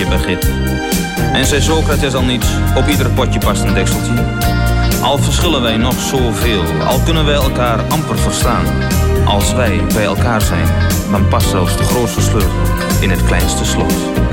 dekseltje bij Git. En zei Socrates al niets, op ieder potje past een dekseltje. Al verschillen wij nog zoveel, al kunnen wij elkaar amper verstaan. Als wij bij elkaar zijn, dan past zelfs de grootste sleutel in het kleinste slot.